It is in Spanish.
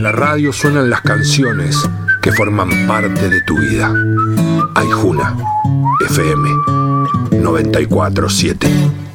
la radio suenan las canciones que forman parte de tu vida. Aijuna, FM 94.7.